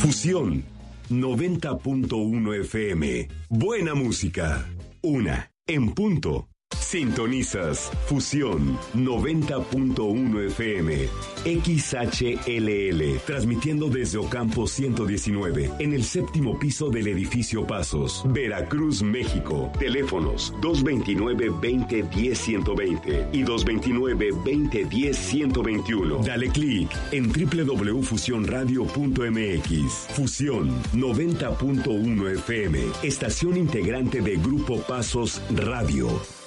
Fusión 90.1 FM. Buena música. 1:00 p.m. Sintonizas Fusión 90.1 FM XHLL, transmitiendo desde Ocampo 119, en el 7º piso del edificio Pasos, Veracruz, México. Teléfonos 229-2010-120 y 229-2010-121. Dale clic en www.fusionradio.mx. Fusión 90.1 FM, estación integrante de Grupo Pasos Radio.